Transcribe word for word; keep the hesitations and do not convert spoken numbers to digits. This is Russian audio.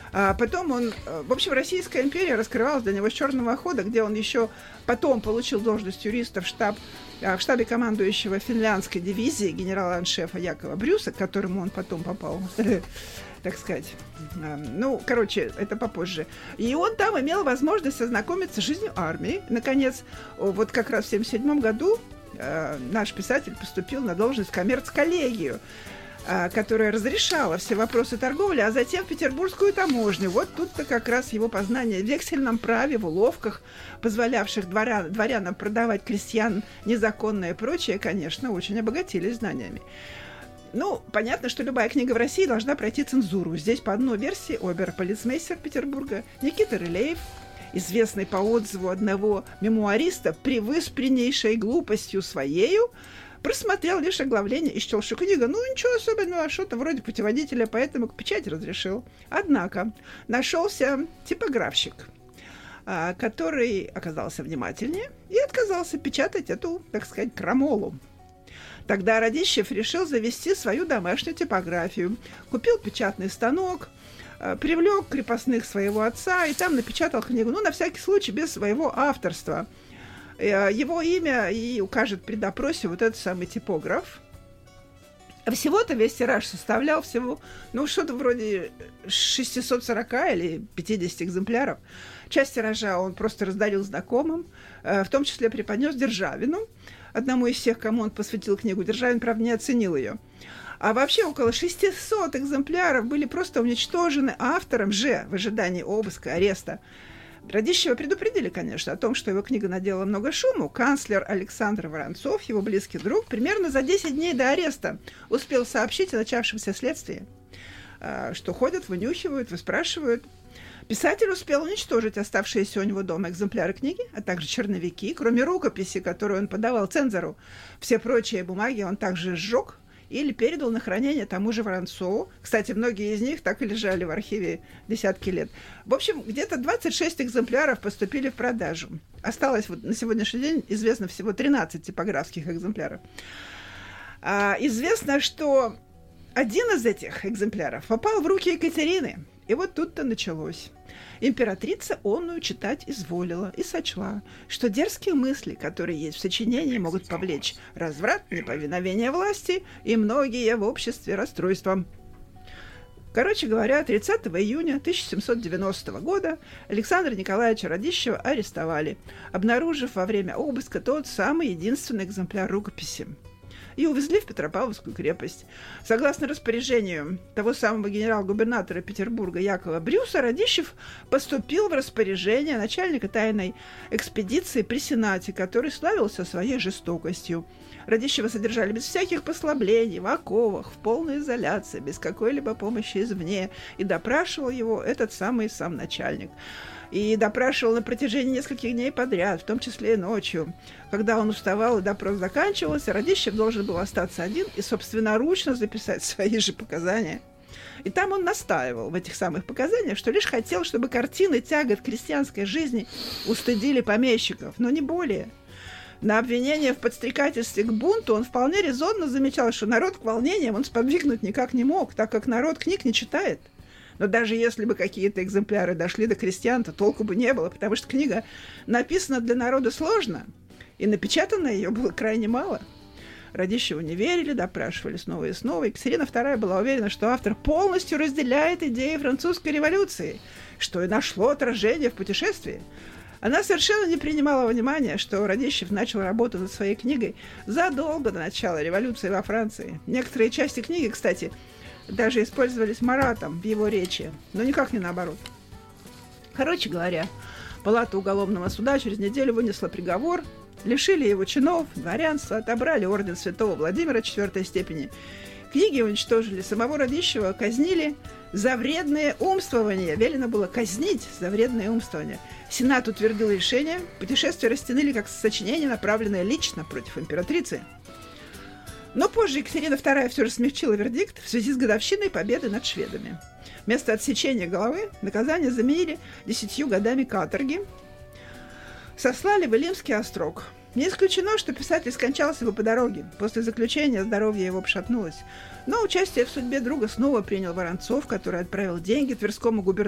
А потом он... В общем, Российская империя раскрывалась для него с черного хода, где он еще потом получил должность юриста в, штаб, в штабе командующего финляндской дивизии генерала-аншефа Якова Брюса, к которому он потом попал, так сказать. Ну, короче, это попозже. И он там имел возможность ознакомиться с жизнью армии. Наконец, вот как раз в тысяча девятьсот семьдесят седьмом году наш писатель поступил на должность в коммерц-коллегию, которая разрешала все вопросы торговли, а затем в Петербургскую таможню. Вот тут-то как раз его познание в вексельном праве, в уловках, позволявших дворян, дворянам продавать крестьян незаконное и прочее, конечно, очень обогатились знаниями. Ну, понятно, что любая книга в России должна пройти цензуру. Здесь по одной версии обер-полицмейстер Петербурга Никита Рылеев, известный по отзыву одного мемуариста, превыспреннейшей глупостью своею, просмотрел лишь оглавление и счел, что книга, ну, ничего особенного, что-то вроде путеводителя, поэтому к печати разрешил. Однако нашелся типографщик, который оказался внимательнее и отказался печатать эту, так сказать, крамолу. Тогда Радищев решил завести свою домашнюю типографию. Купил печатный станок, привлек крепостных своего отца и там напечатал книгу, ну, на всякий случай, без своего авторства. Его имя и укажет при допросе вот этот самый типограф. Всего-то весь тираж составлял всего, ну, что-то вроде шестьсот сорок или пятьдесят экземпляров. Часть тиража он просто раздарил знакомым, в том числе преподнес Державину, одному из тех, кому он посвятил книгу. Державин, правда, не оценил ее. А вообще около шестьсот экземпляров были просто уничтожены автором же в ожидании обыска, ареста. Радищева предупредили, конечно, о том, что его книга наделала много шуму. Канцлер Александр Воронцов, его близкий друг, примерно за десять дней до ареста успел сообщить о начавшемся следствии, что ходят, вынюхивают, выспрашивают. Писатель успел уничтожить оставшиеся у него дома экземпляры книги, а также черновики, кроме рукописи, которую он подавал цензору. Все прочие бумаги он также сжег или передал на хранение тому же Воронцову. Кстати, многие из них так и лежали в архиве десятки лет. В общем, где-то двадцать шесть экземпляров поступили в продажу. Осталось вот на сегодняшний день известно всего тринадцать типографских экземпляров. А, известно, что один из этих экземпляров попал в руки Екатерины. И вот тут-то началось. Императрица онную читать изволила и сочла, что дерзкие мысли, которые есть в сочинении, могут повлечь разврат, неповиновение власти и многие в обществе расстройства. Короче говоря, тридцатого июня тысяча семьсот девяностого года Александра Николаевича Радищева арестовали, обнаружив во время обыска тот самый единственный экземпляр рукописи. И увезли в Петропавловскую крепость. Согласно распоряжению того самого генерал-губернатора Петербурга Якова Брюса, Радищев поступил в распоряжение начальника тайной экспедиции при Сенате, который славился своей жестокостью. Радищева содержали без всяких послаблений, в оковах, в полной изоляции, без какой-либо помощи извне, и допрашивал его этот самый сам начальник. И допрашивал на протяжении нескольких дней подряд, в том числе и ночью. Когда он уставал и допрос заканчивался, Радищев должен был остаться один и собственноручно записать свои же показания. И там он настаивал в этих самых показаниях, что лишь хотел, чтобы картины тягот крестьянской жизни устыдили помещиков, но не более. На обвинение в подстрекательстве к бунту он вполне резонно замечал, что народ к волнениям он сподвигнуть никак не мог, так как народ книг не читает. Но даже если бы какие-то экземпляры дошли до крестьян, то толку бы не было, потому что книга написана для народа сложно, и напечатано ее было крайне мало. Радищеву не верили, допрашивали снова и снова. Екатерина вторая была уверена, что автор полностью разделяет идеи французской революции, что и нашло отражение в путешествии. Она совершенно не принимала во внимание, что Радищев начал работу над своей книгой задолго до начала революции во Франции. Некоторые части книги, кстати, даже использовались Маратом в его речи, но никак не наоборот. Короче говоря, палата уголовного суда через неделю вынесла приговор, лишили его чинов, дворянства, отобрали орден святого Владимира четвертой степени. Книги уничтожили, самого Радищева казнили за вредное умствование. Велено было казнить за вредное умствование. Сенат утвердил решение, путешествие расценили как сочинение, направленное лично против императрицы. Но позже Екатерина вторая все же смягчила вердикт в связи с годовщиной победы над шведами. Вместо отсечения головы наказание заменили десятью годами каторги. Сослали в Илимский острог. Не исключено, что писатель скончался бы по дороге. После заключения здоровье его пошатнулось. Но участие в судьбе друга снова принял Воронцов, который отправил деньги тверскому губернатору